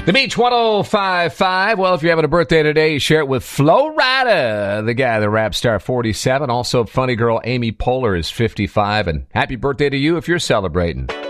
The Beach 105.5. Well, if you're having a birthday today, you share it with Flo Rida, the guy, the rap star, 47. Also, funny girl Amy Poehler is 55. And happy birthday to you if you're celebrating.